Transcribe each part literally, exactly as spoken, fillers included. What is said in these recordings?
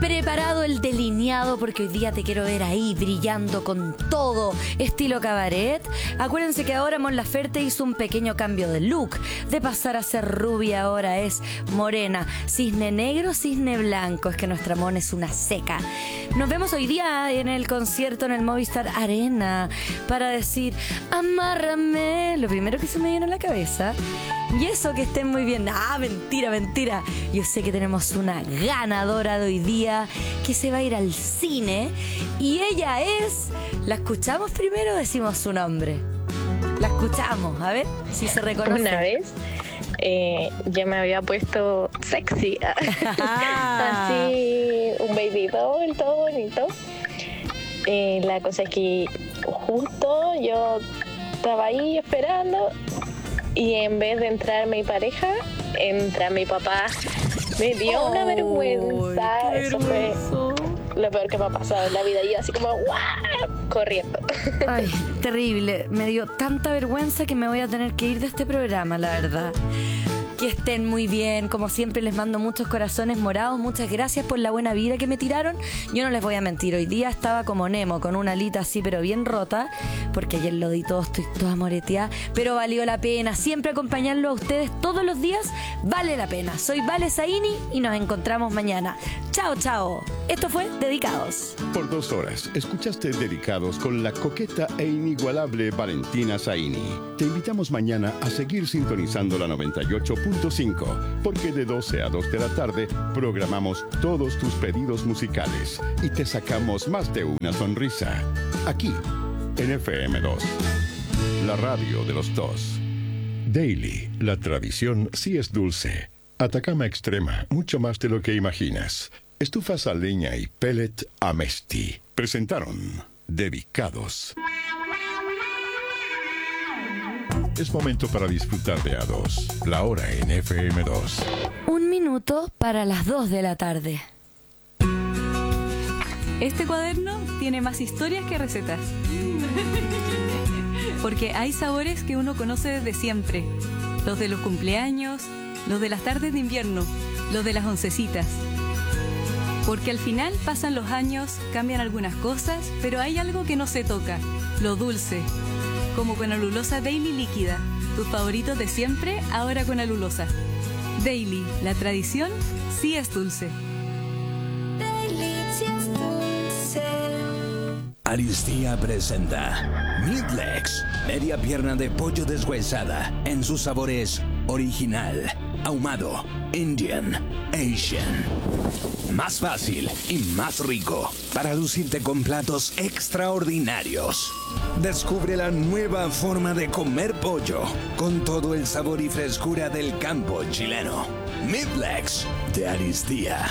preparado el delineado porque hoy día te quiero ver ahí brillando con todo, estilo cabaret. Acuérdense que ahora Mon Laferte hizo un pequeño cambio de look. De pasar a ser rubia ahora es morena. Cisne negro, cisne blanco. Es que nuestra Mon es una seca. Nos vemos hoy día en el concierto en el Movistar Arena para decir amárrame. Lo primero que se me viene a la cabeza. Y eso, que estén muy bien. Ah, mentira, mentira. Yo sé que tenemos una ganadora de hoy día que se va a ir al cine. Y ella es... ¿La escuchamos primero o decimos su nombre? La escuchamos, a ver si se reconoce. Una vez eh, yo me había puesto sexy. Así, un baby doll, todo bonito. Eh, la cosa es que justo yo estaba ahí esperando. Y en vez de entrar mi pareja, entra mi papá. Me dio oh, una vergüenza. Eso fue lo peor que me ha pasado en la vida. Y así como, ¡guau! Corriendo. Ay, terrible. Me dio tanta vergüenza que me voy a tener que ir de este programa, la verdad. Que estén muy bien. Como siempre, les mando muchos corazones morados. Muchas gracias por la buena vida que me tiraron. Yo no les voy a mentir. Hoy día estaba como Nemo, con una alita así, pero bien rota. Porque ayer lo di todo, estoy toda moreteada. Pero valió la pena. Siempre acompañarlo a ustedes todos los días vale la pena. Soy Vale Zaini y nos encontramos mañana. Chao, chao. Esto fue Dedicados. Por dos horas escuchaste Dedicados con la coqueta e inigualable Valentina Zaini. Te invitamos mañana a seguir sintonizando la noventa y ocho punto cinco, porque de doce a dos de la tarde programamos todos tus pedidos musicales y te sacamos más de una sonrisa. Aquí, en F M dos, la radio de los dos. Daily, la tradición sí es dulce. Atacama Extrema, mucho más de lo que imaginas. Estufas a leña y pellet Amesti. Presentaron Dedicados. Es momento para disfrutar de A dos. La hora en F M dos. Un minuto para las dos de la tarde. Este cuaderno tiene más historias que recetas. Porque hay sabores que uno conoce desde siempre. Los de los cumpleaños, los de las tardes de invierno, los de las oncecitas. Porque al final pasan los años, cambian algunas cosas, pero hay algo que no se toca, lo dulce. Como con alulosa Daily líquida, tus favoritos de siempre, ahora con alulosa. Daily, la tradición sí es dulce. Daily sí es dulce. Aristía presenta Midlegs, media pierna de pollo deshuesada, en sus sabores original, ahumado, Indian, Asian. Más fácil y más rico para lucirte con platos extraordinarios. Descubre la nueva forma de comer pollo con todo el sabor y frescura del campo chileno. Midlegs de Aristía.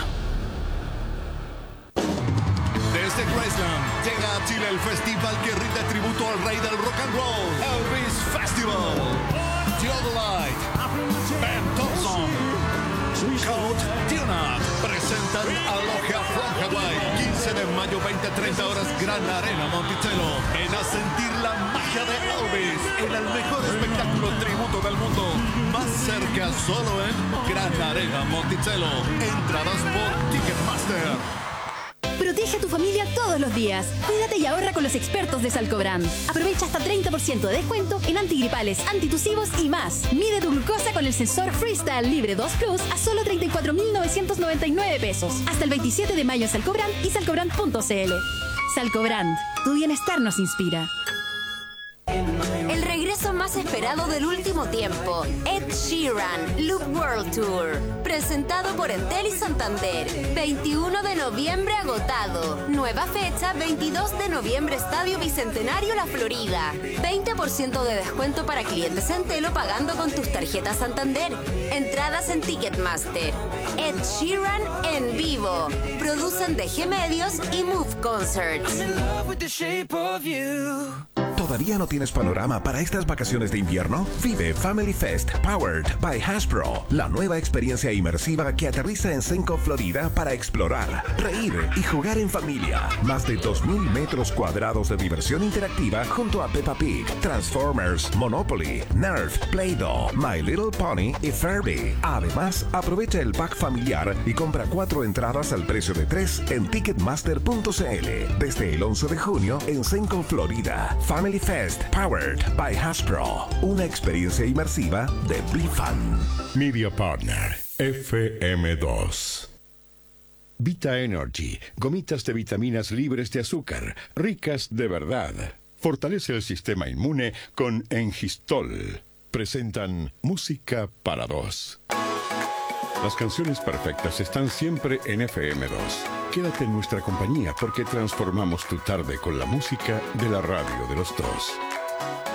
Desde Graceland llega a Chile el festival que rinde tributo al rey del rock and roll, Elvis Festival. Theodolite, Ben Thompson, Count Tuna presentan Aloha from Hawaii. quince de mayo, veinte a treinta horas, Gran Arena Monticello. Ven a sentir la magia de Elvis en el mejor espectáculo tributo del mundo. Más cerca solo en Gran Arena Monticello. Entradas por Ticketmaster. Protege a tu familia todos los días. Cuídate y ahorra con los expertos de Salcobrand. Aprovecha hasta treinta por ciento de descuento en antigripales, antitusivos y más. Mide tu glucosa con el sensor Freestyle Libre dos Plus a solo treinta y cuatro mil novecientos noventa y nueve pesos. Hasta el veintisiete de mayo en Salcobrand y salcobrand punto c l. Salcobrand, tu bienestar nos inspira. El regreso más esperado del último tiempo, Ed Sheeran, Loop World Tour, presentado por Entel y Santander. veintiuno de noviembre agotado. Nueva fecha, veintidós de noviembre, Estadio Bicentenario, La Florida. veinte por ciento de descuento para clientes Entel o pagando con tus tarjetas Santander. Entradas en Ticketmaster. Ed Sheeran en vivo. Producen D G Medios y Move Concerts. ¿Todavía no tienes panorama para estas vacaciones de invierno? Vive Family Fest Powered by Hasbro, la nueva experiencia inmersiva que aterriza en Senco, Florida, para explorar, reír y jugar en familia. Más de dos mil metros cuadrados de diversión interactiva junto a Peppa Pig, Transformers, Monopoly, Nerf, Play-Doh, My Little Pony y Furby. Además, aprovecha el pack familiar y compra cuatro entradas al precio de tres en ticketmaster punto c l desde el once de junio en Senco, Florida. Family Fest Powered by Hasbro, una experiencia inmersiva de BeFun. Media Partner F M dos. Vita Energy, gomitas de vitaminas libres de azúcar, ricas de verdad. Fortalece el sistema inmune con Engistol. Presentan Música para Dos. Las canciones perfectas están siempre en F M dos. Quédate en nuestra compañía porque transformamos tu tarde con la música de la radio de los dos.